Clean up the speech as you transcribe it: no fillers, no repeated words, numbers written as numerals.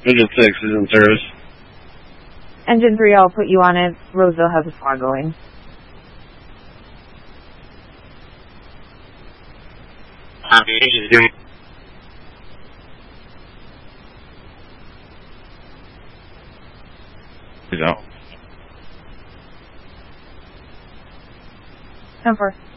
Engine 6 is in service. Engine 3, I'll put you on it. Roseville has a fog going. Engine 3. He's out. 10-4.